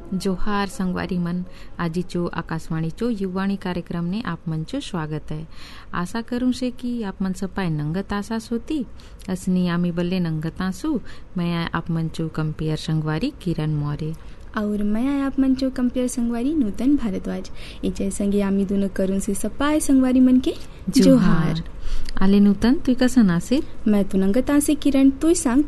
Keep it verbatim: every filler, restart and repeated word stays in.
जोहार संगवारी मन, आजीचो आकाशवाणीचो युवाणी कार्यक्रम ने आप मंचो स्वागत है। आशा करूं से कि आप मन सपाय नंगत आसास होती असनी आमी बल्ले नंगत आसू। मैं आप मंचो कंपेयर संगवारी किरण मौर्य और मैं आप मंचो कंपेयर संगवारी नूतन भारद्वाज। इचे संगे आमी दोनों करूं से सपाय संगवारी मन के जोहार। आले नूतन तुई कसन आसे? मैं तो नंगत आसे किरण, तुई सांग